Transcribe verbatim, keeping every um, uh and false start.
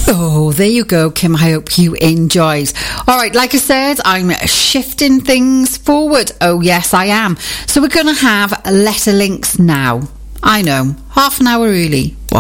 Oh, there you go, Kim. I hope you enjoyed. All right, like I said, I'm shifting things forward. Oh, yes, I am. So we're going to have letter links now. I know, half an hour early.